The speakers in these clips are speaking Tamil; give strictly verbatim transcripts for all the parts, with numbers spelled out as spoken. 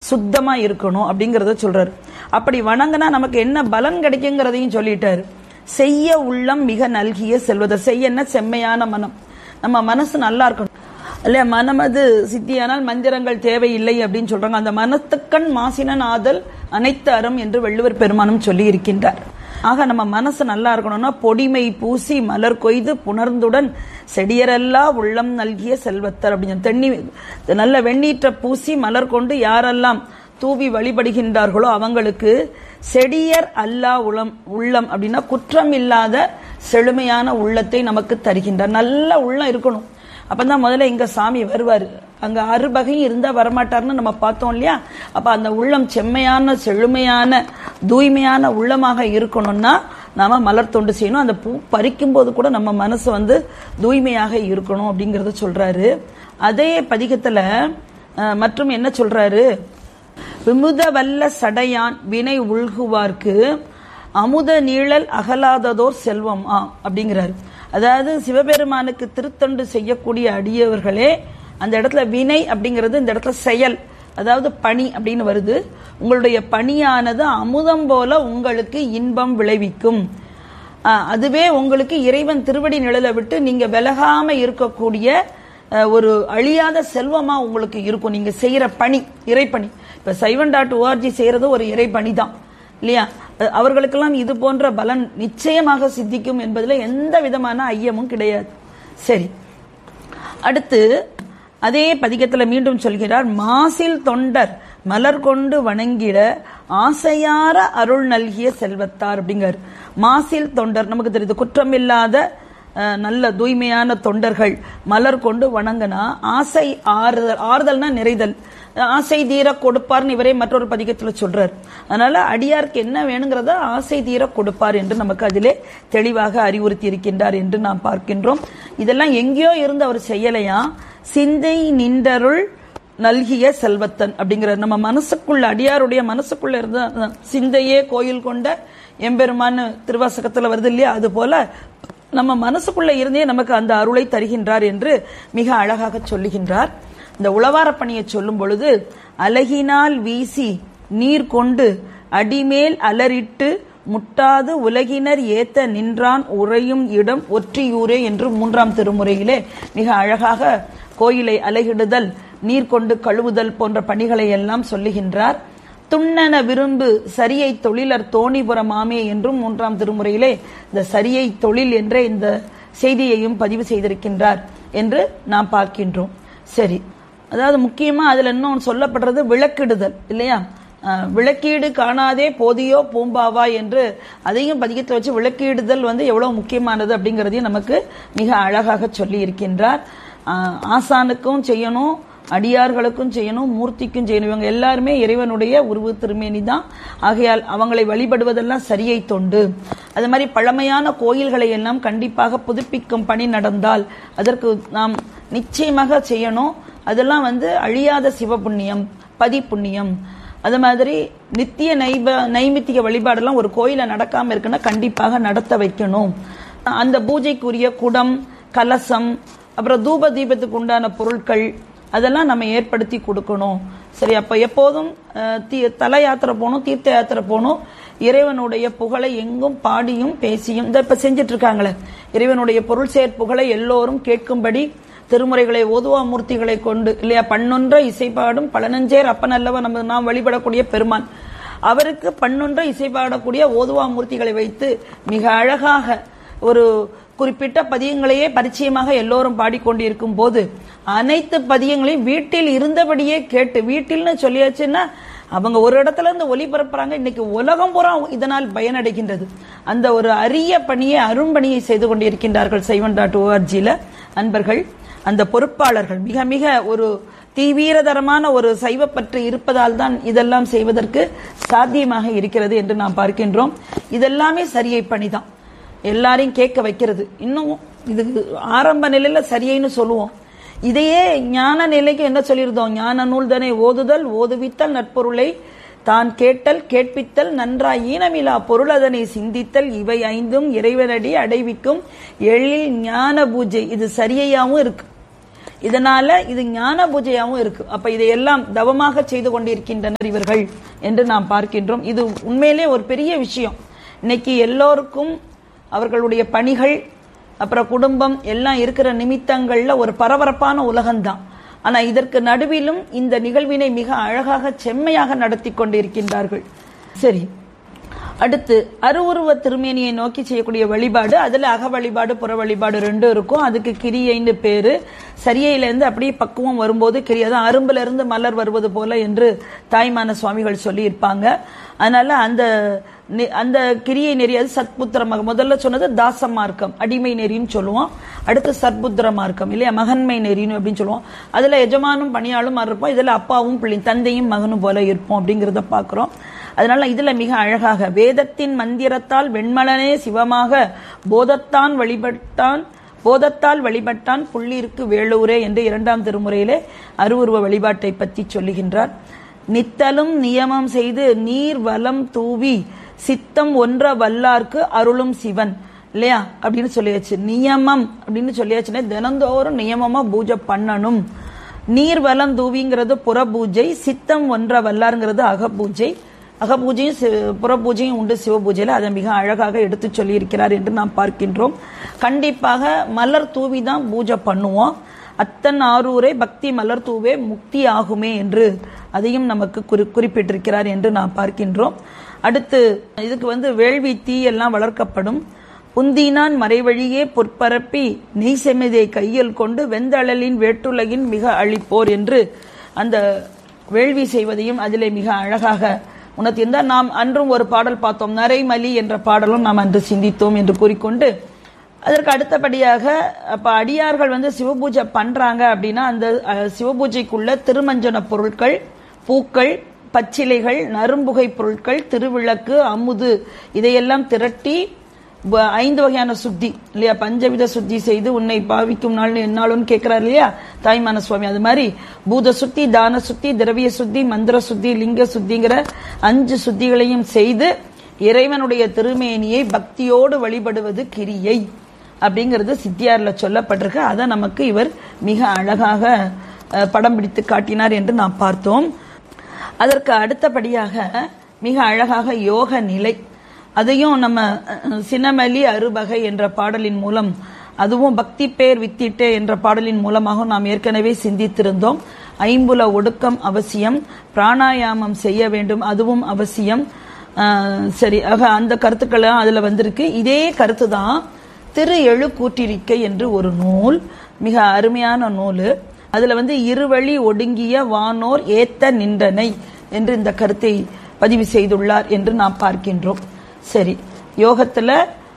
சுத்தமா இருக்கணும் அப்படிங்கறத சொல்றாரு. அப்படி வணங்கினா நமக்கு என்ன பலன் கிடைக்குங்கிறதையும் சொல்லிட்டாரு. செய்ய உள்ளம் மிக நல்கிய செல்வத, செய்யன்னா செம்மையான மனம். நம்ம மனசு நல்லா இருக்கணும் இல்லையா? மனமது சித்தியானால் மந்திரங்கள் தேவையில்லை அப்படின்னு சொல்றாங்க. அந்த மனத்துக்கண் மாசினன் ஆதல் அனைத்து அறம் என்று வள்ளுவர் பெருமானும் சொல்லி இருக்கின்றார். ஆக நம்ம மனசு நல்லா இருக்கணும்னா பொடிமை பூசி மலர் கொய்து புணர்ந்துடன் செடியரெல்லா உள்ளம் நல்கிய செல்வத்தர் அப்படின்னு தென்னி நல்ல வெண்ணீற்ற பூசி மலர் கொண்டு யாரெல்லாம் தூவி வழிபடுகின்றார்களோ அவங்களுக்கு செடியர் அல்லா உளம் உள்ளம் அப்படின்னா குற்றம் இல்லாத செழுமையான உள்ளத்தை நமக்கு தருகின்றார். நல்ல உள்ளம் இருக்கணும். அப்பதான் முதல்ல இங்க சாமி வருவாரு. அங்க அறுபகையும் இருந்தா வரமாட்டார்னு நம்ம பார்த்தோம் இல்லையா? அப்ப அந்த உள்ளம் செம்மையான செழுமையான தூய்மையான உள்ளமாக இருக்கணும்னா நாம மலர் தொண்டு செய்யணும். அந்த பூ பறிக்கும் போது கூட நம்ம மனசு வந்து தூய்மையாக இருக்கணும் அப்படிங்கறத சொல்றாரு. அதே பதிகத்துல மற்றும் என்ன சொல்றாரு? விமுத வல்ல சடையான் வினை உள்குவார்க்கு அமுத நீழல் அகலாததோர் செல்வம் ஆ அப்படிங்கிறாரு. அதாவது சிவபெருமானுக்கு திருத்தொண்டு செய்யக்கூடிய அடியவர்களே, அந்த இடத்துல வினை அப்படிங்கிறது இந்த இடத்துல செயல், அதாவது பணி அப்படின்னு வருது. உங்களுடைய பணியானது அமுதம் போல உங்களுக்கு இன்பம் விளைவிக்கும். அதுவே உங்களுக்கு இறைவன் திருவடி நிழலை விட்டு நீங்க விலகாம இருக்கக்கூடிய ஒரு அழியாத செல்வமா உங்களுக்கு இருக்கும். நீங்க செய்யற பணி இறைப்பணி. இப்ப சைவன் டாட் ஓஆர்ஜி செய்யறது ஒரு இறைப்பணி தான் இல்லையா? அவர்களுக்கெல்லாம் இது போன்ற பலன் நிச்சயமாக சித்திக்கும் என்பதில் எந்த விதமான ஐயமும் கிடையாது. சரி, அடுத்து அதே பதிகத்துல மீண்டும் சொல்கிறார். மாசில் தொண்டர் மலர் கொண்டு வணங்கிட ஆசையார அருள் நல்கிய செல்வத்தார் அப்படிங்கிறார். மாசில் தொண்டர் நமக்கு தெரியுது, குற்றமில்லாத நல்ல தூய்மையான தொண்டர்கள் மலர் கொண்டு வணங்கினா ஆசை ஆறுதல், ஆறுதல்னா நிறைதல், ஆசை தீர கொடுப்பார்னு இவரே மற்றொரு பதிகத்துல சொல்றார். அதனால அடியாருக்கு என்ன வேணுங்கிறத ஆசை தீர கொடுப்பார் என்று நமக்கு அதிலே தெளிவாக அறிவுறுத்தி இருக்கின்றார் என்று நாம் பார்க்கின்றோம். இதெல்லாம் எங்கேயோ இருந்து அவர் செய்யலையா, சிந்தை நின்றருள் நல்கிய செல்வத்தன் அப்படிங்கிற நம்ம மனசுக்குள்ள அடியாருடைய மனசுக்குள்ள இருந்த சிந்தையே கோயில் கொண்ட எம்பெருமான் திருவாசகத்துல வருது இல்லையா? அது போல நம்ம மனசுக்குள்ள இருந்தே நமக்கு அந்த அருளை தருகின்றார் என்று மிக அழகாக சொல்லுகின்றார். இந்த உளவார பணியை சொல்லும் பொழுது அலகினால் வீசி நீர் கொண்டு அடிமேல் அலரிட்டு முட்டாது உலகினர் ஏத்த நின்றான் உறையும் இடம் ஒற்றியூரே என்று மூன்றாம் திருமுறையிலே மிக அழகாக கோயிலை அலகிடுதல், நீர் கொண்டு கழுவுதல் போன்ற பணிகளை எல்லாம் சொல்லுகின்றார். துண்ணன விரும்பு சரியை தொழிலர் தோணிபுரம் ஆமே என்றும் மூன்றாம் திருமுறையிலே இந்த சரியை தொழில் என்ற இந்த செய்தியையும் பதிவு செய்திருக்கின்றார் என்று நாம் பார்க்கின்றோம். சரி, அதாவது முக்கியமா அதுல இன்னும் சொல்லப்படுறது விளக்கிடுதல் இல்லையா? விளக்கீடு காணாதே போதியோ பூம்பாவா என்று அதையும் பதிகத்தில் வச்சு விளக்கீடுதல் வந்து எவ்வளவு முக்கியமானது அப்படிங்கறதையும் நமக்கு மிக அழகாக சொல்லி இருக்கின்றார். ஆசானுக்கும் செய்யணும், அடியார்களுக்கும் செய்யணும், மூர்த்திக்கும் செய்யணும். இவங்க எல்லாருமே இறைவனுடைய உருவு திருமேனி தான். ஆகையால் அவங்களை வழிபடுவதெல்லாம் சரியை தொண்டு. அது மாதிரி பழமையான கோயில்களை எல்லாம் கண்டிப்பாக புதுப்பிக்கும் பணி நடந்தால் அதற்கு நாம் நிச்சயமாக செய்யணும். அதெல்லாம் வந்து அழியாத சிவ புண்ணியம், பதி புண்ணியம். அது மாதிரி நித்திய நைப நைமித்திக வழிபாடெல்லாம் ஒரு கோயில நடக்காம இருக்குன்னா கண்டிப்பாக நடத்த வைக்கணும். அந்த பூஜைக்குரிய குடம், கலசம், அப்புறம் தூப தீபத்துக்கு உண்டான பொருட்கள் அதெல்லாம் நம்ம ஏற்படுத்தி கொடுக்கணும். சரி, அப்ப எப்போதும் தல யாத்திரை போகணும், தீர்த்த யாத்திரை போகணும். இறைவனுடைய புகழை எங்கும் பாடியும் பேசியும் இந்த இப்ப செஞ்சிட்டு இருக்காங்களே, இறைவனுடைய பொருள் செயற் புகழை எல்லோரும் கேட்கும்படி திருமுறைகளை ஓதுவா மூர்த்திகளை கொண்டு இல்லையா, பண்ணொன்ற இசைப்பாடும் பழனஞ்சேர் அப்பன் அல்லவா நம்ம நாம் வழிபடக்கூடிய பெருமான், அவருக்கு பண்ணொன்ற இசைப்பாடக்கூடிய ஓதுவா மூர்த்திகளை வைத்து மிக அழகாக ஒரு குறிப்பிட்ட பதியங்களையே பரிச்சயமாக எல்லோரும் பாடிக்கொண்டிருக்கும் போது அனைத்து பதியங்களையும் வீட்டில் இருந்தபடியே கேட்டு, வீட்டில்னு சொல்லியாச்சுன்னா அவங்க ஒரு இடத்துல இருந்து ஒளிபரப்புறாங்க. இன்னைக்கு உலகம் பூரா இதனால் பயனடைகின்றது. அந்த ஒரு அரிய பணியை, அரும்பணியை செய்து கொண்டிருக்கின்றார்கள் சைவன் டாட் ஓஆர்ஜியில அன்பர்கள். அந்த பொறுப்பாளர்கள் மிக மிக ஒரு தீவிரதரமான ஒரு சைவ பற்று இருப்பதால் தான் இதெல்லாம் செய்வதற்கு சாத்தியமாக இருக்கிறது என்று நாம் பார்க்கின்றோம். இதெல்லாமே சரியை பணிதான், எல்லாரையும் கேட்க வைக்கிறது. இன்னும் இது ஆரம்ப நிலையில சரியைன்னு சொல்லுவோம். இதையே ஞான நிலைக்கு என்ன சொல்லியிருந்தோம்? ஞான நூல் தனை ஓதுதல், ஓதுவித்தல், நட்பொருளை தான் கேட்டல், கேட்பித்தல், நன்றாய் ஈனமிலா பொருள் அதனை சிந்தித்தல், இவை ஐந்தும் இறைவனடி அடைவிக்கும் எழில் ஞான பூஜை. இது சரியையாவும் இருக்கு. இதனால இது ஞான பூஜையாகவும் இருக்கு. அப்ப இதையெல்லாம் தவமாக செய்து கொண்டிருக்கின்றனர் இவர்கள் என்று நாம் பார்க்கின்றோம். இது உண்மையிலே ஒரு பெரிய விஷயம். இன்னைக்கு எல்லோருக்கும் அவர்களுடைய பணிகள் அப்புறம் குடும்பம் எல்லாம் இருக்கிற நிமித்தங்கள்ல ஒரு பரபரப்பான உலகம்தான். ஆனா இதற்கு நடுவிலும் இந்த நிகழ்வினை மிக அழகாக செம்மையாக நடத்தி கொண்டிருக்கின்றார்கள். சரி, அடுத்து அருவுருவ திருமேனியை நோக்கி செய்யக்கூடிய வழிபாடு, அதுல அக வழிபாடு புற வழிபாடு ரெண்டும் இருக்கும். அதுக்கு கிரியைன்னு பேரு. சரியில இருந்து அப்படியே பக்குவம் வரும்போது கிரியை, அதான் அரும்புல இருந்து மலர் வருவது போல என்று தாய்மான சுவாமிகள் சொல்லி இருப்பாங்க. அதனால அந்த அந்த கிரியை நெறி அது சத்புத்திர மார்க்கம். முதல்ல சொன்னது தாச மார்க்கம், அடிமை நெறின்னு சொல்லுவோம். அடுத்து சத்புத்திர மார்க்கம் இல்லையா, மகன்மை நெறின்னு அப்படின்னு சொல்லுவோம். அதுல எஜமானும் பணியாளும் இருப்போம், இதுல அப்பாவும் பிள்ளை தந்தையும் மகனும் போல இருப்போம் அப்படிங்கிறத பாக்குறோம். அதனால இதுல மிக அழகாக வேதத்தின் மந்திரத்தால் வெண்மலனே சிவமாக போதத்தான் வழிபட்டான் போதத்தால் வழிபட்டான் புள்ளிருக்கு வேளூரே என்று இரண்டாம் திருமுறையிலே அருவுருவ வழிபாட்டை பற்றி சொல்லுகின்றார். நித்தலும் நியமம் செய்து நீர் வலம் தூவி சித்தம் ஒன்ற வல்லார்க்கு அருளும் சிவன் இல்லையா அப்படின்னு சொல்லியாச்சு. நியமம் அப்படின்னு சொல்லியாச்சுன்னா தினந்தோறும் நியமமா பூஜை பண்ணணும். நீர் வலம் தூவிங்கிறது புற பூஜை, சித்தம் ஒன்ற வல்லாருங்கிறது அக பூஜை. அகபூஜையும் புற பூஜையும் உண்டு சிவ பூஜையில. அதை மிக அழகாக எடுத்து சொல்லி இருக்கிறார் என்று நாம் பார்க்கின்றோம். கண்டிப்பாக மலர் தூவி தான் பூஜை பண்ணுவோம். அத்தன் ஆரூரே பக்தி மலர் தூவே முக்தி ஆகுமே என்று அதையும் நமக்கு குறி குறிப்பிட்டிருக்கிறார் என்று நாம் பார்க்கின்றோம். அடுத்து இதுக்கு வந்து வேள்வி தீ எல்லாம் வளர்க்கப்படும். புந்தினான் மறைவழியே பொற்பரப்பி நெய் செமிதை கையில் கொண்டு வெந்தழலின் வேட்டுலகின் மிக அழிப்போர் என்று அந்த வேள்வி செய்வதையும் அதிலே மிக அழகாக உணர்த்தியிருந்தால். நாம் அன்றும் ஒரு பாடல் பார்த்தோம், நரைமலி என்ற பாடலும் நாம் அன்று சிந்தித்தோம் என்று கூறிக்கொண்டு, அதற்கு அடுத்தபடியாக அப்ப அடியார்கள் வந்து சிவபூஜை பண்றாங்க அப்படின்னா அந்த சிவபூஜைக்குள்ள திருமஞ்சன பொருட்கள், பூக்கள், பச்சிலைகள், நரும்புகை பொருட்கள், திருவிளக்கு, அமுது இதையெல்லாம் திரட்டி ஐந்து வகையான சுத்தி இல்லையா, பஞ்சவித சுத்தி செய்து உன்னை பாவிக்கும் நாள் என்னாலும் கேட்கிறார் இல்லையா தாய்மான சுவாமி. அது மாதிரி பூத சுத்தி, தான சுத்தி, திரவிய சுத்தி, மந்திர சுத்தி, லிங்க சுத்திங்கிற அஞ்சு சுத்திகளையும் செய்து இறைவனுடைய திருமேனியை பக்தியோடு வழிபடுவது கிரியை அப்படிங்கிறது சித்தியார்ல சொல்லப்பட்டிருக்கு. அதை நமக்கு இவர் மிக அழகாக படம் பிடித்து காட்டினார் என்று நாம் பார்த்தோம். அதற்கு அடுத்தபடியாக மிக அழகாக யோக நிலை, அதையும் நம்ம சினமலி அறுபகை என்ற பாடலின் மூலம், அதுவும் பக்தி பேர் வித்திட்டே என்ற பாடலின் மூலமாக நாம் ஏற்கனவே சிந்தித்திருந்தோம். ஐம்புல ஒடுக்கம் அவசியம், பிராணாயாமம் செய்ய வேண்டும், அதுவும் அவசியம். சரி, ஆக அந்த கருத்துக்கள் அதுல வந்திருக்கு. இதே கருத்து தான் திரு எழு கூற்றிருக்கை என்று ஒரு நூல், மிக அருமையான நூல். அதுல வந்து இருவழி ஒடுங்கிய வானோர் ஏத்த நின்றனை என்று இந்த கருத்தை பதிவு செய்துள்ளார் என்று நாம் பார்க்கின்றோம். சரி, யோகத்துல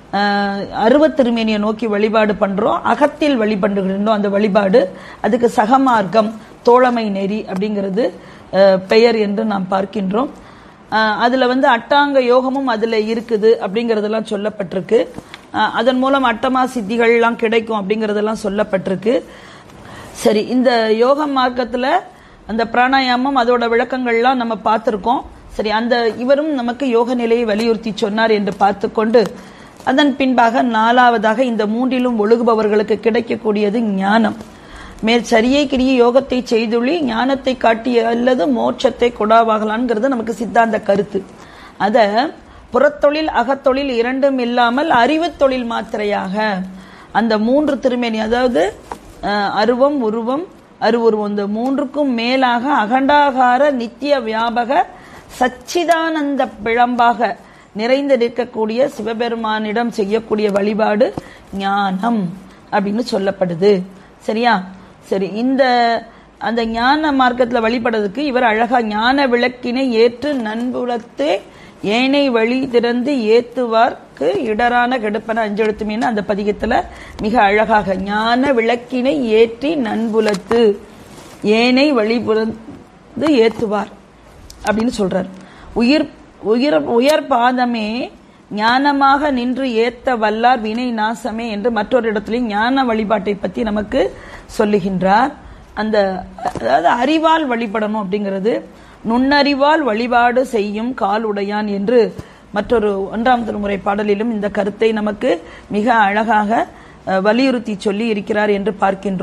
அருவத் திருமேனியை நோக்கி வழிபாடு பண்றோம், அகத்தில் வழிபடுகின்றோம். அந்த வழிபாடு அதுக்கு சகமார்க்கம், தோழமை நெறி அப்படிங்கிறது பெயர் என்று நாம் பார்க்கின்றோம். அதுல வந்து அட்டாங்க யோகமும் அதுல இருக்குது அப்படிங்கறதெல்லாம் சொல்லப்பட்டிருக்கு. அதன் மூலம் அட்டமா சித்திகள் எல்லாம் கிடைக்கும் அப்படிங்கறதெல்லாம் சொல்லப்பட்டிருக்கு. சரி, இந்த யோக மார்க்கத்துல அந்த பிராணாயாமம் அதோட விளக்கங்கள்லாம் நம்ம பார்த்திருக்கோம். சரி, அந்த இவரும் நமக்கு யோக நிலையை வலியுறுத்தி சொன்னார் என்று பார்த்து கொண்டு, அதன் பின்பாக நாலாவதாக இந்த மூன்றிலும் ஒழுகுபவர்களுக்கு கிடைக்கக்கூடியது ஞானம். மேற் சரியை கிரிய யோகத்தை செய்துள்ளி ஞானத்தை காட்டிய அல்லது மோட்சத்தை கொடாவாகலான்ங்கிறது நமக்கு சித்தாந்த கருத்து. அத புறத்தொழில் அகத்தொழில் இரண்டும் இல்லாமல் அறிவு தொழில் மாத்திரையாக அந்த மூன்று திருமேனி, அதாவது அருவம் உருவம் அருவுருவம், இந்த மூன்றுக்கும் மேலாக அகண்டாகார நித்திய வியாபக சச்சிதானந்த பிழம்பாக நிறைந்து நிற்கக்கூடிய சிவபெருமானிடம் செய்யக்கூடிய வழிபாடு ஞானம் அப்படின்னு சொல்லப்படுது. சரியா? சரி, இந்த அந்த ஞான மார்க்கத்துல வழிபடுறதுக்கு இவர் அழகா ஞான விளக்கினை ஏற்று நண்புலத்தே ஏனை வழி திறந்து ஏத்துவார்க்கு இடரான கெடுப்பன அஞ்செழுத்துமேனு அந்த பதிகத்துல மிக அழகாக ஞான விளக்கினை ஏற்றி நண்புலத்து ஏனை வழி புறந்து ஏத்துவார் அப்படின்னு சொல்றார். உயிர் உயர் உயர் பாதமே ஞானமாக நின்று ஏத்த வல்லார் வினை நாசமே என்று மற்றொரு இடத்திலும் ஞான வழிபாட்டை பற்றி நமக்கு சொல்லுகின்றார். அந்த அதாவது அறிவால் வழிபடணும் அப்படிங்கிறது, நுண்ணறிவால் வழிபாடு செய்யும் கால் உடையான் என்று மற்றொரு ஒன்றாம் திருமுறை பாடலிலும் இந்த கருத்தை நமக்கு மிக அழகாக வலியுறுத்தி சொல்லி இருக்கிறார் என்று பார்க்கின்றோம்.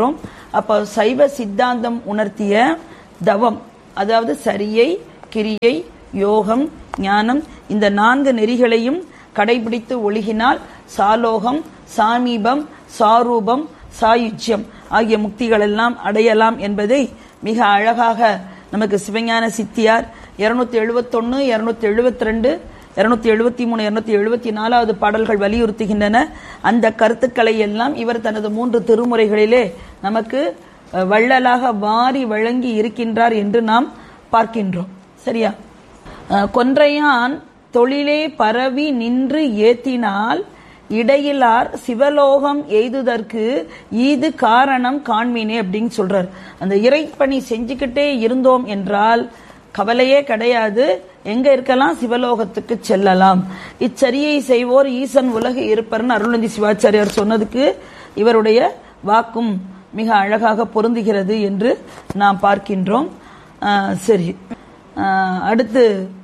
அப்போ சைவ சித்தாந்தம் உணர்த்திய தவம், அதாவது சரியை, கிரியை, யோகம், ஞானம், இந்த நான்கு நெறிகளையும் கடைபிடித்து ஒழுகினால் சாலோகம், சாமீபம், சாரூபம், சாயுஜ்யம் ஆகிய முக்திகள் எல்லாம் அடையலாம் என்பதை மிக அழகாக நமக்கு சிவஞான சித்தியார் இருநூத்தி எழுபத்தி ஒன்னு இருநூத்தி எழுபத்தி ரெண்டு இருநூத்தி எழுபத்தி மூணு இருநூத்தி எழுபத்தி நாலாவது பாடல்கள் வலியுறுத்துகின்றன. அந்த கருத்துக்களை எல்லாம் இவர் தனது மூன்று திருமுறைகளிலே நமக்கு வள்ளலாக வாரி வழங்கி இருக்கின்றார் என்று நாம் பார்க்கின்றோம். சரியா? கொன்றையான் தொழிலே பரவி நின்று ஏத்தினால் இடையிலார் சிவலோகம் எய்துதற்கு ஈது காரணம் காண்மினே அப்படின்னு சொல்றார். அந்த இறைப்பணி செஞ்சுக்கிட்டே இருந்தோம் என்றால் கவலையே கிடையாது, எங்க இருக்கலாம், சிவலோகத்துக்கு செல்லலாம். இச்சரியை செய்வோர் ஈசன் உலகு இருப்பர்னு அருள்நந்தி சிவாச்சாரியார் சொன்னதுக்கு இவருடைய வாக்கும் மிக அழகாக பொருந்துகிறது என்று நாம் பார்க்கின்றோம். சரி, அடுத்து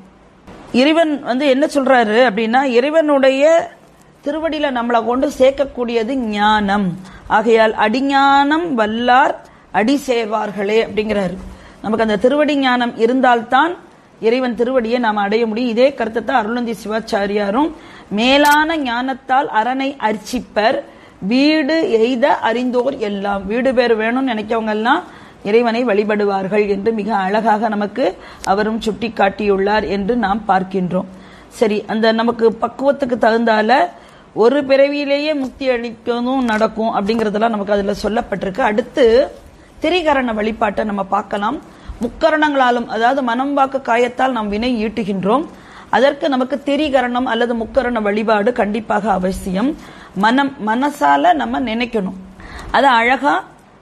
இறைவன் வந்து என்ன சொல்றாரு அப்படின்னா, இறைவனுடைய திருவடியில நம்மளை கொண்டு சேர்க்கக்கூடியது ஞானம். ஆகையால் அடிஞானம் வல்லார் அடி சேர்வார்களே அப்படிங்கிறாரு. நமக்கு அந்த திருவடி ஞானம் இருந்தால்தான் இறைவன் திருவடியை நாம் அடைய முடியும். இதே கருத்தை தான் அருள்நந்தி சிவாச்சாரியாரும் மேலான ஞானத்தால் அரணை அர்ச்சிப்பர் வீடு எய்த அறிந்தோர் எல்லாம், வீடு பேர் வேணும்னு நினைக்கவங்க எல்லாம் இறைவனை வழிபடுவார்கள் என்று மிக அழகாக நமக்கு அவரும் சுட்டி காட்டியுள்ளார் என்று நாம் பார்க்கின்றோம். சரி, அந்த நமக்கு பக்குவத்துக்கு தகுந்தால ஒரு பிறவியிலேயே முக்தி அளிக்கணும் நடக்கும் அப்படிங்கறதெல்லாம் நமக்கு அதுல சொல்லப்பட்டிருக்கு. அடுத்து திரிகரண வழிபாட்டை நம்ம பார்க்கலாம். முக்கரணங்களாலும், அதாவது மனம் வாக்கு காயத்தால் நாம் வினை ஈட்டுகின்றோம். அதற்கு நமக்கு திரிகரணம் அல்லது முக்கரண வழிபாடு கண்டிப்பாக அவசியம். மனம் மனசால நம்ம நினைக்கணும். அது அழகா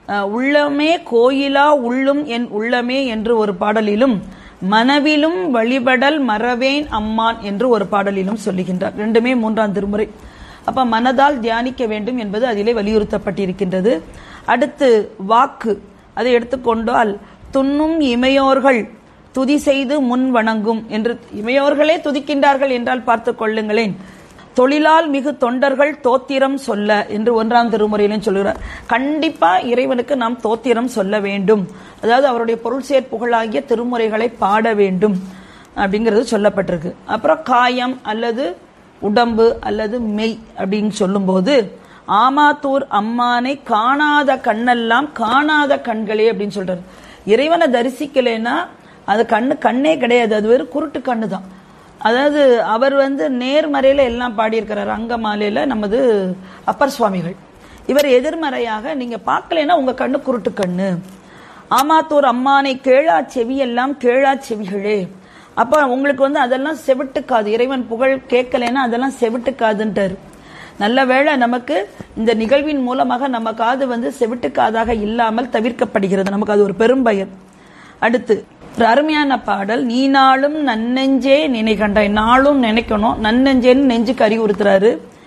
உள்ளமே கோயிலா உள்ளும் என் உள்ளமே என்று ஒரு பாடலிலும், மனவிலும் வழிபடல் மறவேன் அம்மான் என்று ஒரு பாடலிலும் சொல்லுகின்றார். ரெண்டுமே மூன்றாம் திருமுறை. அப்ப மனதால் தியானிக்க வேண்டும் என்பது அதிலே வலியுறுத்தப்பட்டிருக்கின்றது. அடுத்து வாக்கு, அதை எடுத்துக்கொண்டால் துண்ணும் இமையோர்கள் துதி செய்து முன் வணங்கும் என்று இமையோர்களே துதிக்கின்றார்கள் என்றால் பார்த்து கொள்ளுங்களேன். தொழிலால் மிகு தொண்டர்கள் தோத்திரம் சொல்ல என்று ஒன்றாம் திருமுறையிலும் சொல்கிறார். கண்டிப்பா இறைவனுக்கு நாம் தோத்திரம் சொல்ல வேண்டும், அதாவது அவருடைய பொருள் சேர்ப்புகளாகிய திருமுறைகளை பாட வேண்டும் அப்படிங்கிறது சொல்லப்பட்டிருக்கு. அப்புறம் காயம் அல்லது உடம்பு அல்லது மெய் அப்படின்னு சொல்லும் போது ஆமாத்தூர் அம்மானை காணாத கண்ணெல்லாம் காணாத கண்களே அப்படின்னு சொல்றாரு. இறைவனை தரிசிக்கலைன்னா அது கண்ணு கண்ணே கிடையாது, அது வெறும் குருட்டு கண்ணு தான். அதாவது அவர் வந்து நேர்மறையில எல்லாம் பாடியிருக்கிறார். அங்கமாலையில நமது அப்பர் சுவாமிகள், இவர் எதிர்மறையாக நீங்க பார்க்கலைன்னா உங்க கண்ணு குருட்டு கண்ணு. ஆமாத்தூர் அம்மானை கேளா செவி எல்லாம் கேளா செவிகளே. அப்ப உங்களுக்கு வந்து அதெல்லாம் செவிட்டுக்காது, இறைவன் புகழ் கேட்கலைன்னா அதெல்லாம் செவிட்டுக்காதுன்ட்டாரு. நல்ல வேளை நமக்கு இந்த நிகழ்வின் மூலமாக நம்ம காது வந்து செவிட்டுக்காதாக இல்லாமல் தவிர்க்கப்படுகிறது. நமக்கு அது ஒரு பெரும் பயன். அடுத்து ஒரு அருமையான பாடல், நீ நாளும் நன்னெஞ்சே நினை கண்டாய். நாளும் நினைக்கணும், நன்னெஞ்சேன்னு நெஞ்சுக்கு அறிவுறுத்துறாரு.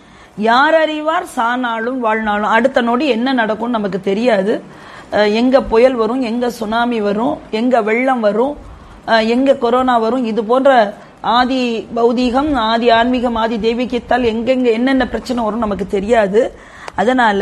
யார் அறிவார் சாநாளும் வாழ்நாளும். அடுத்த நொடி என்ன நடக்கும் நமக்கு தெரியாது. எங்க புயல் வரும், எங்க சுனாமி வரும், எங்க வெள்ளம் வரும், எங்க கொரோனா வரும், இது போன்ற ஆதி பௌதீகம், ஆதி ஆன்மீகம், ஆதி தெய்வீகத்தால் எங்கெங்க என்னென்ன பிரச்சனை வரும் நமக்கு தெரியாது. அதனால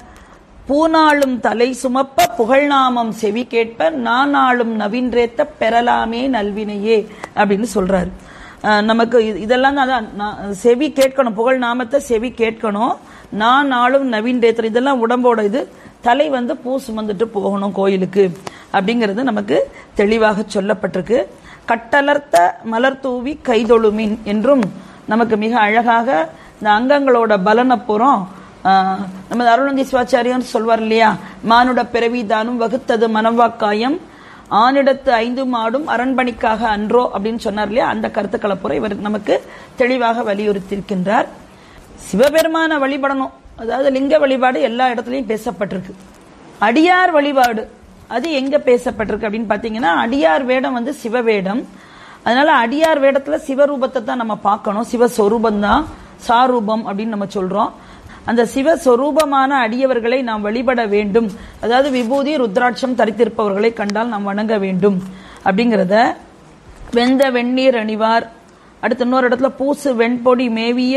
பூநாளும் தலை சுமப்ப புகழ்நாமம் செவி கேட்ப நானாளும் நவீன்றேத்த பெறலாமே நல்வினையே அப்படின்னு சொல்றாரு. நமக்கு இதெல்லாம் தான் செவி கேட்கணும், புகழ் நாமத்தை செவி கேட்கணும். நான் நாளும் நவீன்றேத்த இதெல்லாம் உடம்போட இது. தலை வந்து பூ சுமந்துட்டு போகணும் கோயிலுக்கு அப்படிங்கிறது நமக்கு தெளிவாக சொல்லப்பட்டிருக்கு. கட்டலர்த்த மலர் தூவி கைதொழுமின் என்றும் நமக்கு மிக அழகாக இந்த அங்கங்களோட பலனப்புறம் நம்ம அருள்நந்தி சிவாச்சாரியன் சொல்வார் இல்லையா, மானுட பிறவி தானும் வகுத்தது மனவாக்காயம் ஆனிடத்து ஐந்து மாடும் அரண்பணிக்காக அன்றோ அப்படின்னு சொன்னார் இல்லையா. அந்த கருத்துக்களை பூரா இவர் நமக்கு தெளிவாக வலியுறுத்தியிருக்கின்றார். சிவபெருமான வழிபடணும், அதாவது லிங்க வழிபாடு எல்லா இடத்துலையும் பேசப்பட்டிருக்கு. அடியார் வழிபாடு அது எங்க பேசப்பட்டிருக்கு அப்படின்னு பாத்தீங்கன்னா, அடியார் வேடம் வந்து சிவவேடம். அதனால அடியார் வேடத்துல சிவரூபத்தை தான் நம்ம பார்க்கணும். சிவஸ்வரூபம் தான் சாரூபம் அப்படின்னு நம்ம சொல்றோம். அந்த சிவஸ்வரூபமான அடியவர்களை நாம் வழிபட வேண்டும். அதாவது விபூதி ருத்ராட்சம் தரித்திருப்பவர்களை கண்டால் நாம் வணங்க வேண்டும் அப்படிங்கிறத. வெந்த வெந்நீர் அணிவார். அடுத்து இன்னொரு இடத்துல பூசு வெண்பொடி மேவிய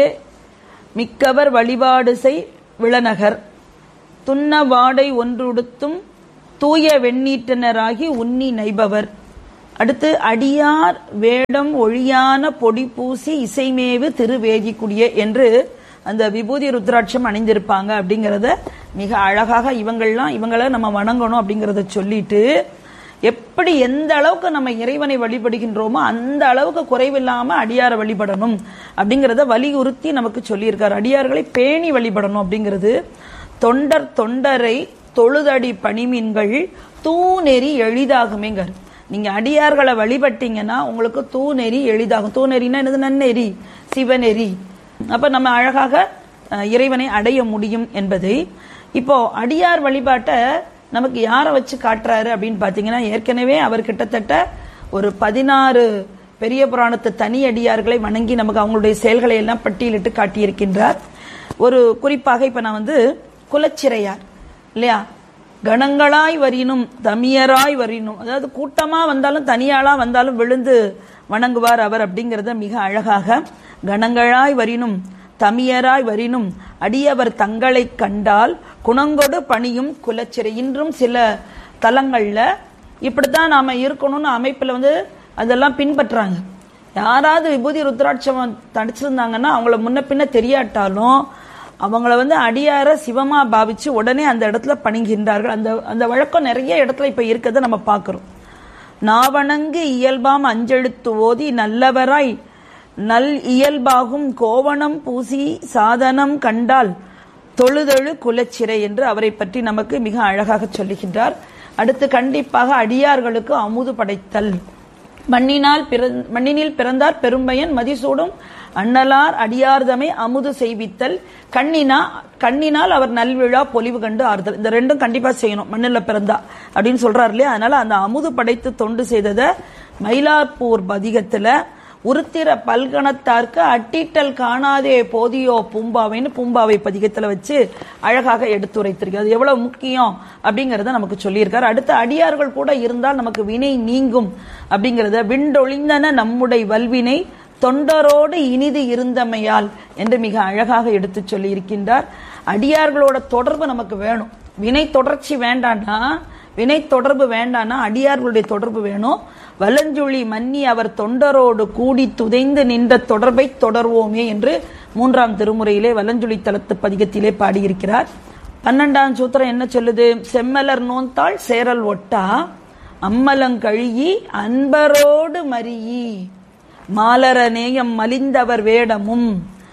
மிக்கவர் வழிபாடு செய் விளநகர் துண்ண வாடை ஒன்றுடுத்தும் தூய வெண்ணீட்டனராகி உன்னி நைபவர். அடுத்து அடியார் வேடம் ஒழியான பொடி பூசி இசைமேவு திருவேதிக்குடிய என்று அந்த விபூதி ருத்ராட்சம் அணிந்திருப்பாங்க. அப்படிங்கறத மிக அழகாக இவங்கள்லாம் இவங்களை நம்ம வணங்கணும் அப்படிங்கறத சொல்லிட்டு, எப்படி எந்த அளவுக்கு நம்ம இறைவனை வழிபடுகின்றோமோ அந்த அளவுக்கு குறைவில்லாம அடியாரை வழிபடணும் அப்படிங்கறத வலியுறுத்தி நமக்கு சொல்லியிருக்காரு. அடியார்களை பேணி வழிபடணும் அப்படிங்கிறது. தொண்டர் தொண்டரை தொழுதடி பணிமீன்கள் தூநெறி எளிதாகுமேங்காரு. நீங்க அடியார்களை வழிபட்டீங்கன்னா உங்களுக்கு தூநெறி எளிதாகும். தூநெறினா என்னது? நன்னெறி, சிவநெறி. அப்ப நம்ம அழகாக இறைவனை அடைய முடியும் என்பதை இப்போ அடியார் வழிபாட்டை நமக்கு யாரை வச்சு காட்டுறாரு அப்படின்னு பாத்தீங்கன்னா, ஏற்கனவே அவர் கிட்டத்தட்ட ஒரு பதினாறு பெரிய புராணத்து தனி அடியார்களை வணங்கி நமக்கு அவங்களுடைய செயல்களை எல்லாம் பட்டியலிட்டு காட்டியிருக்கின்றார். ஒரு குறிப்பாக இப்ப நான் வந்து குலச்சிறையார் இல்லையா, கணங்களாய் வரினும் தமியராய் வரினும், அதாவது கூட்டமா வந்தாலும் தனியாளா வந்தாலும் விழுந்து வணங்குவார் அவர் அப்படிங்கறத மிக அழகாக, கணங்களாய் வரினும் தமியராய் வரினும் அடியவர் தங்களை கண்டால் குணங்கொடு பணியும் குலச்சிறை. இன்றும் சில தலங்கள்ல இப்படித்தான் நாம இருக்கணும்னு அமைப்புல வந்து அதெல்லாம் பின்பற்றாங்க. யாராவது விபூதி ருத்ராட்சம் தடிச்சிருந்தாங்கன்னா அவங்கள முன்ன பின்ன தெரியாட்டாலும் அவங்கள வந்து அடியார சிவமா பாவிச்சு உடனே அந்த இடத்துல பணிகின்றார்கள். அந்த அந்த வழக்கம் நிறைய இடத்துல இப்ப இருக்கிறத நம்ம பார்க்கிறோம். நாவணங்கு இயல்பாம் அஞ்செழுத்து ஓதி நல்லவராய் நல் இயல்பாகும் கோவணம் பூசி சாதனம் கண்டால் தொழுதழு குலச்சிறை என்று அவரை பற்றி நமக்கு மிக அழகாக சொல்லுகின்றார். அடுத்து கண்டிப்பாக அடியார்களுக்கு அமுது படைத்தல். மண்ணினால் மண்ணினில் பிறந்தார் பெரும்பயன் மதிசூடும் அண்ணலார் அடியார்தமை அமுது செய்வித்தல். கண்ணினா கண்ணினால் அவர் நல்விழா பொலிவு கண்டு ஆறுதல். இந்த ரெண்டும் கண்டிப்பா செய்யணும் மண்ணில பிறந்தா அப்படின்னு சொல்றாரு இல்லையா. அதனால அந்த அமுது படைத்து தொண்டு செய்தத மயிலாப்பூர் பதிகத்துல உருத்திர பல்கணத்தார்க்கு அட்டிட்டல் காணாதே போதியோ பூம்பாவைன்னு பூம்பாவை பதிகத்துல வச்சு அழகாக எடுத்துரைத்திருக்கு. அது எவ்வளவு முக்கியம் அப்படிங்கறத நமக்கு சொல்லியிருக்காரு. அடுத்த அடியார்கள் கூட இருந்தால் நமக்கு வினை நீங்கும் அப்படிங்கறத விண்டொழிந்தன நம்முடைய வல்வினை தொண்டரோடு இனிது இருந்தமையால் என்று மிக அழகாக எடுத்து சொல்லி இருக்கின்றார். அடியார்களோட தொடர்பு நமக்கு வேணும். வினை தொடர்ச்சி வேண்டான்னா வினை தொடர்பு வேண்டான்னா அடியார்களுடைய தொடர்பு வேணும். வலஞ்சுழி மன்னி அவர் தொண்டரோடு கூடி துதைந்து நின்ற தொடர்பை தொடர்வோமே என்று மூன்றாம் திருமுறையிலே வலஞ்சுழி தலத்து பதிகத்திலே பாடியிருக்கிறார். பன்னெண்டாம் சூத்திரம் என்ன சொல்லுது? செம்மலர் நோந்தாள் சேரல் ஒட்டா அம்மலங்கழுகி அன்பரோடு மறியி மாலர நேயம் மலிந்தவர் வேடமும்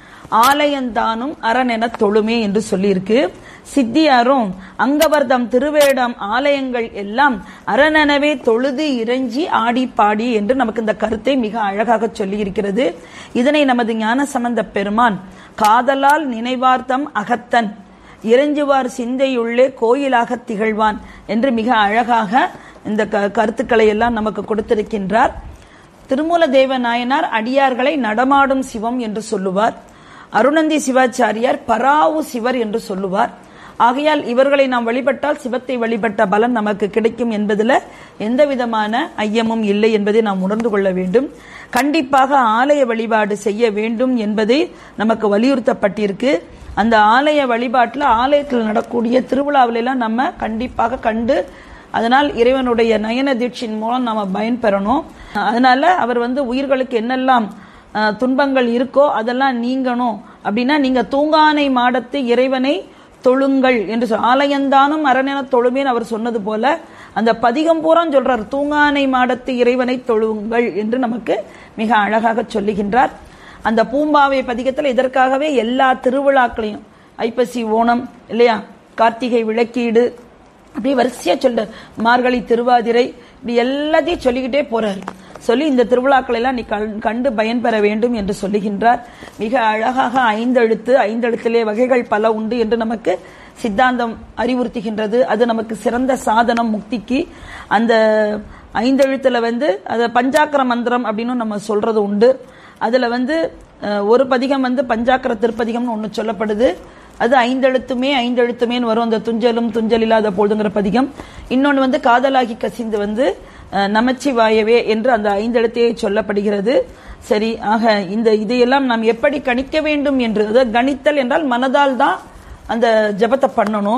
ஆலயந்தானும் அரணென தொழுமே என்று சொல்லியிருக்கு. சித்தியாரும் அங்கவர்தம் திருவேடம் ஆலயங்கள் எல்லாம் அரணெனவே தொழுது இறைஞ்சி ஆடி பாடி என்று நமக்கு இந்த கருத்தை மிக அழகாக சொல்லி இருக்கிறது. இதனை நமது ஞான சம்பந்த பெருமான் காதலால் நினைவார்த்தம் அகத்தன் இறைஞ்சுவார் சிந்தையுள்ளே கோயிலாக திகழ்வான் என்று மிக அழகாக இந்த கருத்துக்களை எல்லாம் நமக்கு கொடுத்திருக்கின்றார். திருமூல தேவ நாயனார் அடியார்களை நடமாடும் சிவம் என்று சொல்லுவார். அருணந்தி சிவாச்சாரியார் பராவு சிவர் என்று சொல்லுவார். ஆகையால் இவர்களை நாம் வழிபட்டால் சிவத்தை வழிபட்ட பலன் நமக்கு கிடைக்கும் என்பதில் எந்த விதமான ஐயமும் இல்லை என்பதை நாம் உணர்ந்து கொள்ள வேண்டும். கண்டிப்பாக ஆலய வழிபாடு செய்ய வேண்டும் என்பதை நமக்கு வலியுறுத்தப்பட்டிருக்கு. அந்த ஆலய வழிபாட்டில் ஆலயத்தில் நடக்கூடிய திருவிழாவிலாம் நம்ம கண்டிப்பாக கண்டு அதனால் இறைவனுடைய நயன தீட்சின் மூலம் நாம பயன்பெறணும். அதனால அவர் வந்து உயிர்களுக்கு என்னெல்லாம் துன்பங்கள் இருக்கோ அதெல்லாம் நீங்கணும் அப்படின்னா நீங்க தூங்கானை மாடத்து இறைவனை தொழுங்கள் என்று சொல் ஆலயந்தானும் அரணென தொழுமேன்னு அவர் சொன்னது போல அந்த பதிகம் பூரா சொல்றார் தூங்கானை மாடத்து இறைவனை தொழுங்கள் என்று நமக்கு மிக அழகாக சொல்லுகின்றார். அந்த பூம்பாவை பதிகத்தில் இதற்காகவே எல்லா திருவிழாக்களையும் ஐப்பசி ஓணம் இல்லையா, கார்த்திகை விளக்கீடு அப்படி வரிசையா சொல்ற மார்கழி திருவாதிரை இப்படி எல்லாத்தையும் சொல்லிக்கிட்டே போறாரு. சொல்லி இந்த திருவிழாக்கள் எல்லாம் நீ கண்டு பயன்பெற வேண்டும் என்று சொல்லுகின்றார். மிக அழகாக ஐந்தெழுத்து ஐந்தெழுத்திலே வகைகள் பல உண்டு என்று நமக்கு சித்தாந்தம் அறிவுறுத்துகின்றது. அது நமக்கு சிறந்த சாதனம் முக்திக்கு. அந்த ஐந்தெழுத்துல வந்து அது பஞ்சாக்கர மந்திரம் அப்படின்னு நம்ம சொல்றது உண்டு. அதுல வந்து ஒரு பதிகம் வந்து பஞ்சாக்கர திருப்பதிகம்னு ஒண்ணு சொல்லப்படுது. அது ஐந்தெழுத்துமே ஐந்தெழுத்துமேன்னு வரும். அந்த துஞ்சலும் துஞ்சல் இல்லாத பொழுதுங்கிற பதிகம். இன்னொன்னு வந்து காதலாகி கசிந்து வந்து நமச்சிவாயவே என்று அந்த ஐந்தெழுத்தையே சொல்லப்படுகிறது. சரி, ஆக இந்த இதையெல்லாம் நாம் எப்படி கணிக்க வேண்டும் என்று, அதாவது கணித்தல் என்றால் மனதால் தான் அந்த ஜபத்தை பண்ணணும்.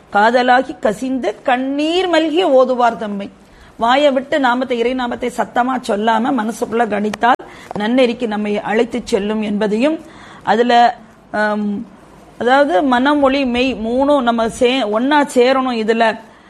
காதலாகி கசிந்து கண்ணீர் மல்கி ஓதுவார் தம்மை. வாயை விட்டு நாமத்தை இறை நாமத்தை சத்தமா சொல்லாம மனசுக்குள்ள கணித்தால் நன்னெறிக்கு நம்மை அழைத்து செல்லும் என்பதையும், அதுல அதாவது மனம் மொழி மெய் மூணும் நம்ம சே ஒன்னா சேரணும். இதுல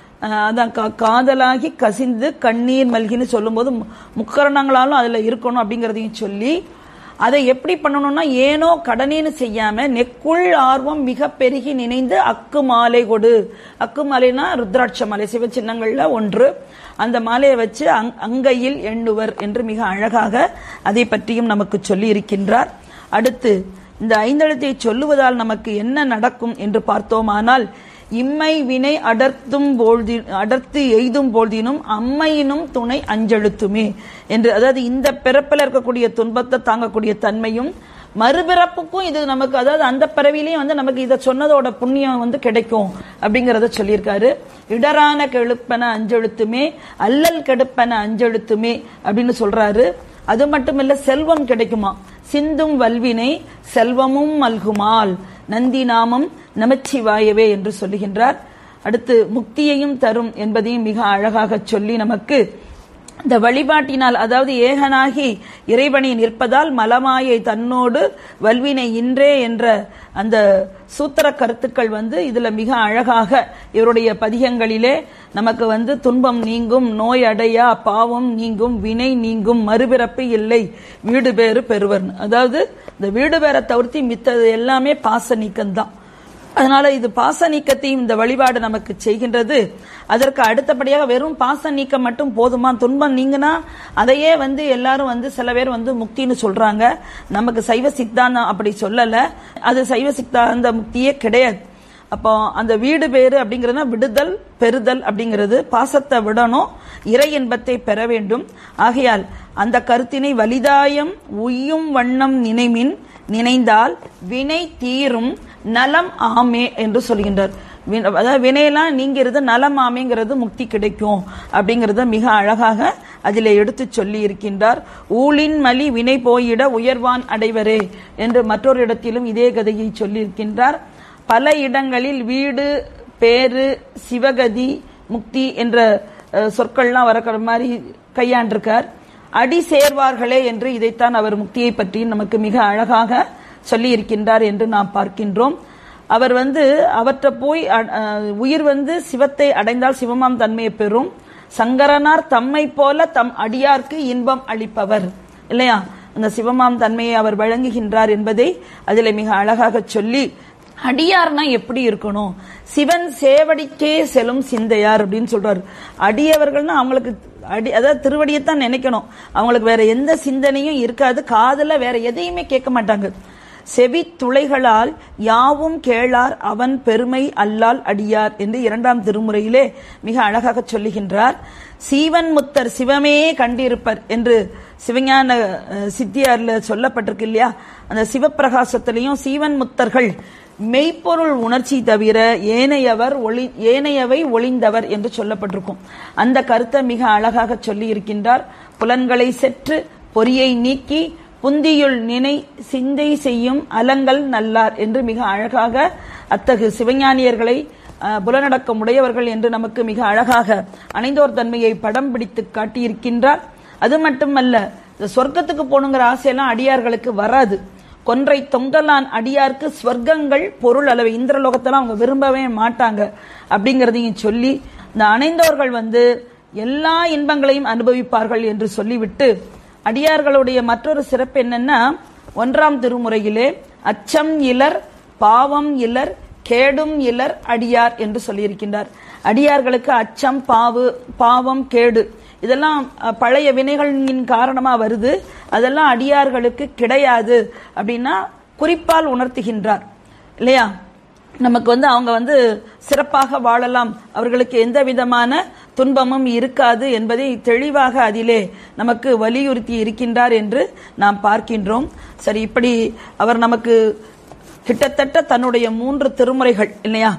அதான் காதலாகி கசிந்து கண்ணீர் மல்கின்னு சொல்லும் போது முக்கரணங்களாலும் அதுல இருக்கணும் அப்படிங்கறதையும் சொல்லி, அதை எப்படி பண்ணணும்னா ஏனோ கடனேன்னு செய்யாம நெக்குள் ஆர்வம் மிக பெருகி நினைந்து அக்கு மாலை கொடு. அக்கு மாலைனா ருத்ராட்ச மாலை, சிவ சின்னங்கள்ல ஒன்று. அந்த மாலையை வச்சு அங்கையில் எண்ணுவர் என்று மிக அழகாக அதை பற்றியும் நமக்கு சொல்லி இருக்கின்றார். அடுத்து இந்த ஐந்தெழுத்தை சொல்லுவதால் நமக்கு என்ன நடக்கும் என்று பார்த்தோமானால், இம்மை வினை அடர்த்தும் போழ்தி அடர்த்து எய்தும் போழ்தினும் அம்மையினும் துணை அஞ்செழுத்துமே என்று, அதாவது இந்த பிறப்பில் இருக்கக்கூடிய துன்பத்தை தாங்கக்கூடிய தன்மையும் மறுபிறப்புக்கும் இது நமக்கு, அதாவது அந்த பிறவிலையும் வந்து நமக்கு இதை சொன்னதோட புண்ணியம் வந்து கிடைக்கும் அப்படிங்கறத சொல்லியிருக்காரு. இடரான கெழுப்பன அஞ்செழுத்துமே அல்லல் கெடுப்பன அஞ்செழுத்துமே அப்படின்னு சொல்றாரு. அது மட்டும் இல்ல, செல்வம் கிடைக்குமா, சிந்தும் வல்வினை செல்வமும் மல்குமால் நந்தி நாமம் நமச்சிவாயவே என்று சொல்லுகின்றார். அடுத்து முக்தியையும் தரும் என்பதையும் மிக அழகாக சொல்லி நமக்கு இந்த வழிபாட்டினால், அதாவது ஏகனாகி இறைவனை நிற்பதால் மலமாயை தன்னோடு வல்வினை இன்றே என்ற அந்த சூத்திர கருத்துக்கள் வந்து இதுல மிக அழகாக இவருடைய பதிகங்களிலே நமக்கு வந்து துன்பம் நீங்கும், நோய் அடையா, பாவம் நீங்கும், வினை நீங்கும், மறுபிறப்பு இல்லை, வீடு பேறு பெறுவர். அதாவது இந்த வீடு பேரை தவிர்த்து மித்தது எல்லாமே பாச நீக்கம்தான். அதனால இது பாச நீக்கத்தையும் இந்த வழிபாடு நமக்கு செய்கின்றது. அதற்கு அடுத்தபடியாக வெறும் பாச நீக்கம் மட்டும் போதுமா, துன்பம் நீங்கினா அதையே வந்து எல்லாரும் வந்து சில பேர் வந்து முக்தின்னு சொல்றாங்க. நமக்கு சைவ சித்தாந்தம் அப்படி சொல்லல, அது சைவ சித்தாந்த முக்தியே கிடையாது. அப்போ அந்த வீடு பேரு அப்படிங்கறதுனா விடுதல் பெறுதல் அப்படிங்கிறது, பாசத்தை விடணும், இறை இன்பத்தை பெற வேண்டும். ஆகையால் அந்த கருத்தினை வலிதாயம் உய்யும் வண்ணம் நினைமின் நினைந்தால் வினை தீரும் நலம் ஆமே என்று சொல்கின்றார். அதாவது வினையெல்லாம் நீங்கிறது, நலம் ஆமேங்கிறது, முக்தி கிடைக்கும் அப்படிங்கறத மிக அழகாக அதிலே எடுத்து சொல்லி இருக்கின்றார். ஊழின் மலி வினை போயிட உயர்வான் அடைவரே என்று மற்றொரு இடத்திலும் இதே கதையை சொல்லி இருக்கின்றார். பல இடங்களில் வீடு பேரு சிவகதி முக்தி என்ற சொற்கள்லாம் வரக்கிற மாதிரி கையாண்டிருக்கார். அடி சேர்வார்களே என்று இதைத்தான் அவர் முக்தியை பற்றி நமக்கு மிக அழகாக சொல்லி இருக்கின்றார் என்று நாம் பார்க்கின்றோம். அவர் வந்து அவற்றை போய் உயிர் வந்து சிவத்தை அடைந்தால் சிவமாம் தன்மையை பெறும். சங்கரனார் தம்மை போல தம் அடியார்க்கு இன்பம் அளிப்பவர் இல்லையா, அந்த சிவமாம் தன்மையை அவர் வழங்குகின்றார் என்பதை அதில் மிக அழகாக சொல்லி, அடியார்னா எப்படி இருக்கணும், சிவன் சேவடிக்கே செல்லும் சிந்தையார் அப்படின்னு சொல்றாரு. அடியவர்கள்னா அவங்களுக்கு அடி அதாவது திருவடியைத்தான் நினைக்கணும், அவங்களுக்கு வேற எந்த சிந்தனையும் இருக்காது, காதுல வேற எதையுமே கேட்க மாட்டாங்க. செவி துளைகளால் யாவும் கேளார் அவன் பெருமை அல்லால் அடியார் என்று இரண்டாம் திருமுறையிலே மிக அழகாக சொல்லுகின்றார். சீவன் முத்தர் சிவமே கண்டிருப்பர் என்று சிவஞான சித்தியார்ல சொல்லப்பட்டிருக்கு இல்லையா, அந்த சிவப்பிரகாசத்திலையும் சீவன் முத்தர்கள் மெய்ப்பொருள் உணர்ச்சி தவிர ஏனையவர் ஒளி ஏனையவை ஒளிந்தவர் என்று சொல்லப்பட்டிருக்கும். அந்த கருத்தை மிக அழகாக சொல்லி இருக்கின்றார். புலன்களை செற்று பொறியை நீக்கி புந்தியுள் நினை சிந்தை செய்யும் அலங்கள் நல்லார் என்று மிக அழகாக அத்தகு சிவஞானியர்களை புலனடக்கம் உடையவர்கள் என்று நமக்கு மிக அழகாக அணைந்தோர் தன்மையை படம் பிடித்து காட்டியிருக்கின்றார். அது மட்டுமல்ல, இந்த சொர்க்கத்துக்கு போகணுங்கிற ஆசையெல்லாம் அடியார்களுக்கு வராது. கொன்றை தொங்கலான் அடியார்க்கு ஸ்வர்க்கங்கள் பொருள் அளவு, இந்திரலோகத்தெல்லாம் அவங்க விரும்பவே மாட்டாங்க அப்படிங்கறதையும் சொல்லி, இந்த அணைந்தவர்கள் வந்து எல்லா இன்பங்களையும் அனுபவிப்பார்கள் என்று சொல்லிவிட்டு, அடியார்களுடைய மற்றொரு சிறப்பு என்னன்னா, ஒன்றாம் திருமுறையிலே அச்சம் இலர் பாவம் இலர் கேடும் இலர் அடியார் என்று சொல்லியிருக்கின்றார். அடியார்களுக்கு அச்சம் பாவு பாவம் கேடு இதெல்லாம் பழைய வினைகளின் காரணமா வருது, அதெல்லாம் அடியார்களுக்கு கிடையாது அப்படின்னா குறிப்பால் உணர்த்துகின்றார் இல்லையா. நமக்கு வந்து அவங்க வந்து சிறப்பாக வாழலாம், அவர்களுக்கு எந்த விதமான துன்பமும் இருக்காது என்பதை தெளிவாக அதிலே நமக்கு வலியுறுத்தி இருக்கின்றார் என்று நாம் பார்க்கின்றோம். சரி, இப்படி அவர் நமக்கு கிட்டத்தட்ட தன்னுடைய மூன்று திருமுறைகள் இல்லையா,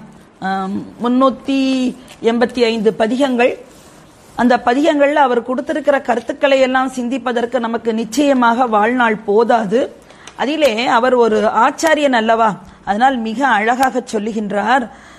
முன்னூத்தி எண்பத்தி ஐந்து பதிகங்கள், அந்த பதிகங்கள்ல அவர் கொடுத்திருக்கிற கருத்துக்களை எல்லாம் சிந்திப்பதற்கு நமக்கு நிச்சயமாக வாழ்நாள் போதாது. அதிலே அவர் ஒரு ஆச்சாரியன் அல்லவா, அதனால் மிக அழகாக சொல்லுகின்றார்.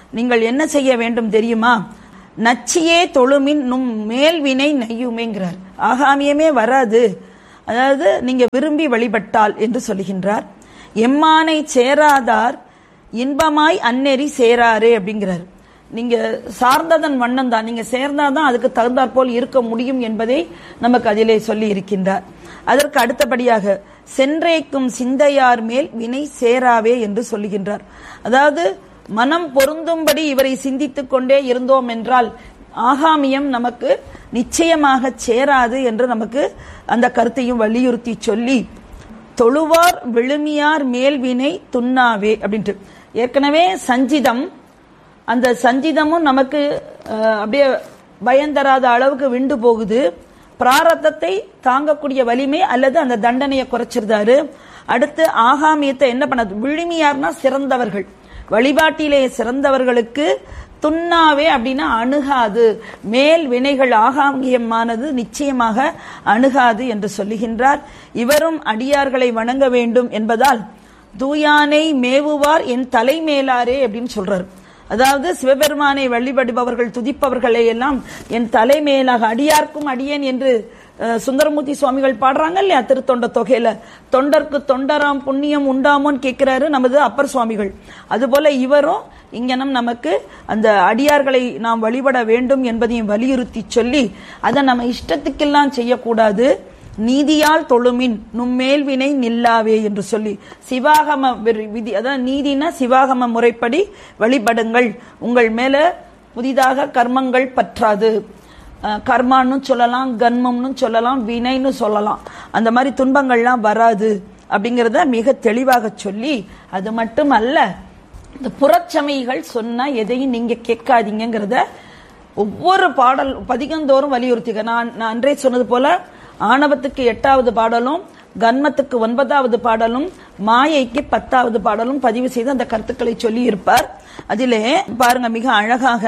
நீங்கள் என்ன செய்ய வேண்டும் தெரியுமா? நச்சியே தொழுமின் நும் மேல்வினை நெய்யுமேங்கிறார். ஆகாமியமே வராது, அதாவது நீங்க விரும்பி வழிபட்டால் என்று சொல்லுகின்றார். எம்மானை சேராதார் இன்பமாய் அந்நெறி சேராரே அப்படிங்கிறார். நீங்க சார்ந்ததன் வண்ணம் தான், நீங்க சேர்ந்தாதான் அதுக்கு தகுந்தாற் போல் இருக்க முடியும் என்பதை நமக்கு அதிலே சொல்லி இருக்கின்றார். அதற்கு அடுத்தபடியாக சென்றேக்கும் சிந்தையார் மேல் வினை சேராவே என்று சொல்லுகின்றார். அதாவது மனம் பொருந்தும்படி இவரை சிந்தித்துக் கொண்டே இருந்தோம் என்றால் ஆகாமியம் நமக்கு நிச்சயமாக சேராது என்று நமக்கு அந்த கருத்தையும் வலியுறுத்தி சொல்லி, தொழுவார் விழுமியார் மேல்வினை துண்ணாவே அப்படின்ட்டு ஏற்கனவே சஞ்சிதம், அந்த சஞ்சிதமும் நமக்கு அப்படியே பயந்தராத அளவுக்கு விண்டு போகுது. பிராரத்தத்தை தாங்கக்கூடிய வலிமை அல்லது அந்த தண்டனையை குறைச்சிருந்தாரு. அடுத்து ஆகாமியத்தை என்ன பண்ணது? விழுமியார்னா சிறந்தவர்கள், வழிபாட்டிலே சிறந்தவர்களுக்கு துண்ணாவே அப்படின்னா அணுகாது, மேல் வினைகள் ஆகாமியமானது நிச்சயமாக அணுகாது என்று சொல்லுகின்றார். இவரும் அடியார்களை வணங்க வேண்டும் என்பதால் தூயானை மேவுவார் என் தலைமேலாரே அப்படின்னு சொல்றார். அதாவது சிவபெருமானை வழிபடுபவர்கள் துதிப்பவர்களை எல்லாம் என் தலைமேலாக, அடியார்க்கும் அடியேன் என்று சுந்தரமூர்த்தி சுவாமிகள் பாடுறாங்க இல்லையா திருத்தொண்ட தொகையில, தொண்டர்க்கு தொண்டராம் புண்ணியம் உண்டாமோன்னு கேட்கிறாரு நமது அப்பர் சுவாமிகள். அதுபோல இவரும் இங்கனம் நமக்கு அந்த அடியார்களை நாம் வழிபட வேண்டும் என்பதையும் வலியுறுத்தி சொல்லி, அதை நம்ம இஷ்டத்துக்கெல்லாம் செய்யக்கூடாது, நீதியால் தொழுமின் நும்மேல் வினை நில்லாவே என்று சொல்லி சிவாகம விதி, அதாவது நீதினா சிவாகம முறைப்படி வழிபடுங்கள், உங்கள் மேல புதிதாக கர்மங்கள் பற்றாது. கர்மான்னு சொல்லலாம், கன்மம்னு சொல்லலாம், வினைன்னு சொல்லலாம், அந்த மாதிரி துன்பங்கள்லாம் வராது அப்படிங்கிறத மிக தெளிவாக சொல்லி, அது மட்டும் அல்ல இந்த புறச்சமைகள் சொன்னா எதையும் நீங்க கேட்காதீங்கிறத ஒவ்வொரு பாடல் பதிகந்தோறும் வலியுறுத்திக்க. நான் நான் அன்றே சொன்னது போல ஆணவத்துக்கு எட்டாவது பாடலும், கன்மத்துக்கு ஒன்பதாவது பாடலும், மாயைக்கு பத்தாவது பாடலும் பதிவு செய்து அந்த கருத்துக்களை சொல்லி இருப்பார். அதிலே பாருங்க மிக அழகாக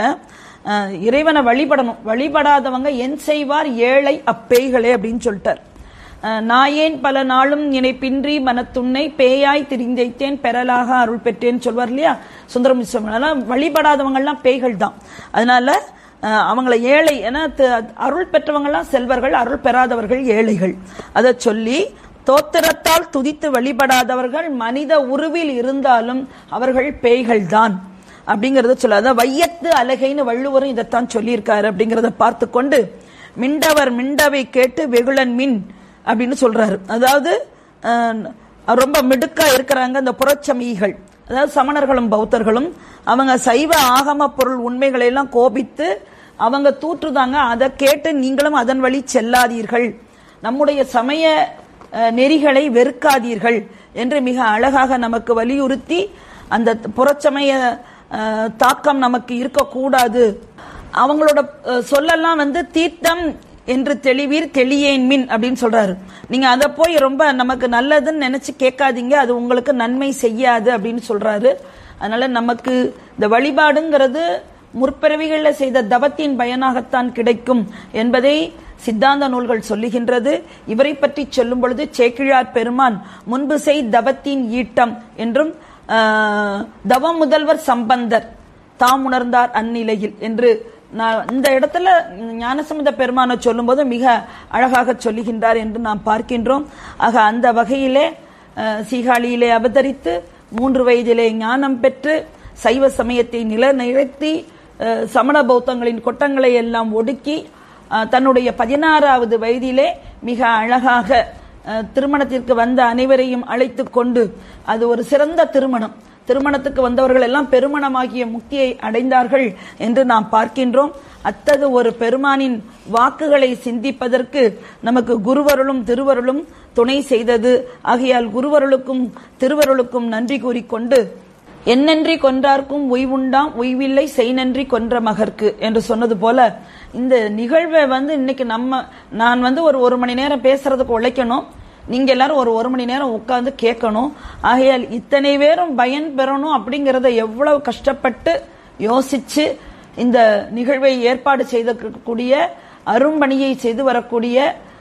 இறைவனை வழிபடணும், வழிபடாதவங்க என் செய்வார் ஏழை அப்பேய்களே அப்படின்னு சொல்லிட்டார். நாயேன் பல நாளும் நினைப்பின்றி மனத்துண்ணை பேயாய் திரிந்தைத்தேன் பெறலாக அருள் பெற்றேன்னு சொல்வார் இல்லையா சுந்தரமிஸ்வரம். வழிபடாதவங்கள்லாம் பேய்கள் தான், அதனால அவங்கள ஏழை என, அருள் பெற்றவங்கலாம் செல்வர்கள், அருள் பெறாதவர்கள் ஏழைகள். அதை சொல்லி தோத்திரத்தால் துதித்து வழிபடாதவர்கள் மனித உருவில் இருந்தாலும் அவர்கள் பேய்கள் தான் அப்படிங்கறத சொல்ல. வையத்து அழகைன்னு வள்ளுவரும் இதைத்தான் சொல்லியிருக்காரு அப்படிங்கறத பார்த்து கொண்டு, மிண்டவர் மிண்டவை கேட்டு வெகுளன் மின் அப்படின்னு சொல்றாரு. அதாவது ரொம்ப மிடுக்கா இருக்கிறாங்க இந்த புறச்சமீகள், அதாவது சமணர்களும் பௌத்தர்களும். அவங்க சைவ ஆகம பொருள் உண்மைகளை எல்லாம் கோபித்து அவங்க தூற்றுதாங்க. அதை கேட்டு நீங்களும் அதன் வழி செல்லாதீர்கள், நம்முடைய சமய நெறிகளை வெறுக்காதீர்கள் என்று மிக அழகாக நமக்கு வலியுறுத்தி, அந்த புறச்சமய தாக்கம் நமக்கு இருக்கக்கூடாது. அவங்களோட சொல்லலாம் வந்து தீர்த்தம் என்று தெளிவீர் தெளியேன் மின் அப்படின்னு சொல்றாரு. நீங்க அதை போய் ரொம்ப நமக்கு நல்லதுன்னு நினைச்சு கேட்காதீங்க, அது உங்களுக்கு நன்மை செய்யாது அப்படின்னு சொல்றாரு. அதனால நமக்கு இந்த வழிபாடுங்கிறது முற்பிறவிகள்ல செய்த தவத்தின் பயனாகத்தான் கிடைக்கும் என்பதை சித்தாந்த நூல்கள் சொல்லுகின்றது. இவரை பற்றி சொல்லும் பொழுது சேக்கிழார் பெருமான் முன்பு செய் தவத்தின் ஈட்டம் என்றும், தவ முதல்வர் சம்பந்தர் தாம் உணர்ந்தார் அந்நிலையில் என்று இந்த இடத்துல ஞானசம்பந்த பெருமானை சொல்லும் போது மிக அழகாக சொல்லுகின்றார் என்று நாம் பார்க்கின்றோம். ஆக அந்த வகையிலே சீகாழியிலே அவதரித்து மூன்று வயதிலே ஞானம் பெற்று சைவ சமயத்தை நிலைநிறுத்தி சமண பௌத்தங்களின் கொட்டங்களை எல்லாம் ஒடுக்கி தன்னுடைய பதினாறாவது வயதிலே மிக அழகாக திருமணத்திற்கு வந்த அனைவரையும் அழைத்து கொண்டு, அது ஒரு சிறந்த திருமணம், திருமணத்துக்கு வந்தவர்கள் எல்லாம் பெருமணமாகிய முக்தியை அடைந்தார்கள் என்று நாம் பார்க்கின்றோம். அத்தகு ஒரு பெருமானின் வாக்குகளை சிந்திப்பதற்கு நமக்கு குருவருளும் திருவருளும் துணை செய்தது. ஆகையால் குருவருளுக்கும் திருவருளுக்கும் நன்றி கூறிக்கொண்டு, என்னன்றி கொன்றார்க்கும் உய்வுண்டாம் உய்வில்லை செய் நன்றி கொன்ற மகற்கு என்று சொன்னது போல, இந்த நிகழ்வை வந்து இன்னைக்கு நம்ம நான் வந்து ஒரு ஒரு மணி நேரம் பேசுறதுக்கு உழைக்கணும், நீங்க எல்லாரும் ஒரு ஒரு மணி நேரம் உட்கார்ந்து கேட்கணும். ஆகையால் இத்தனை பேரும் பயன் பெறணும் அப்படிங்கறத எவ்வளவு கஷ்டப்பட்டு யோசிச்சு இந்த நிகழ்வை ஏற்பாடு செய்தக்கூடிய அரும்பணியை செய்து வரக்கூடிய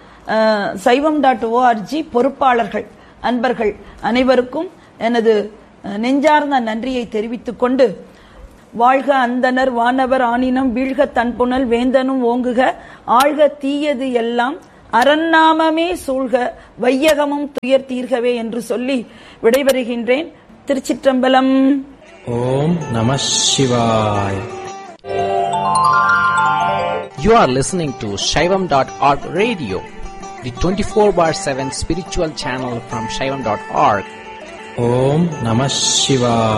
சைவம் டாட் ஓஆர்ஜி பொறுப்பாளர்கள் அன்பர்கள் அனைவருக்கும் எனது நெஞ்சார்ந்த நன்றியை தெரிவித்துக் கொண்டு, வாழ்க அந்தனர் வானவர் ஆனினம் வீழ்க தன்புணல் வேந்தனும் ஓங்குக ஆழ்க தீயது எல்லாம் அரண்நாமமே சூழ்க வையகமும் துயர் தீர்கவே என்று சொல்லி விடைபெறுகின்றேன். திருச்சிற்றம்பலம். ஓம் நம சிவாய். You are listening to Shaivam dot org radio, the twenty-four bar seven spiritual channel from Shaivam dot org. Om Namah Shivaya.